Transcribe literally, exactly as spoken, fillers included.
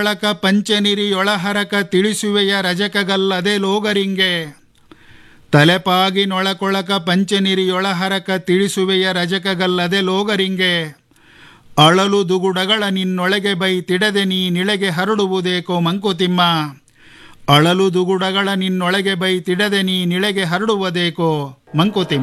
ಒಳಕ ಪಂಚನಿರಿಯೊಳಹರಕ ತಿಳಿಸುವೆಯ ರಜಕಗಲ್ಲದೆ ಲೋಗರಿಂಗೆ. ತಲೆಪಾಗಿನೊಳಕೊಳಕ ಪಂಚನಿರಿಯೊಳಹರಕ ತಿಳಿಸುವೆಯ ರಜಕಗಲ್ಲದೆ ಲೋಗರಿಂಗೆ. ಅಳಲು ದುಗುಡಗಳ ನಿನ್ನೊಳಗೆ ಬೈ ತಿಡದೆ ನೀ ನಿಳೆಗೆ ಹರಡುವುದೇಕೋ ಮಂಕುತಿಮ್ಮ. ಅಳಲು ದುಗುಡಗಳ ನಿನ್ನೊಳಗೆ ಬೈ ತಿಡದೆ ನೀ ನಿಳೆಗೆ ಹರಡುವುದೇಕೋ ಮಂಕುತಿಮ್ಮ.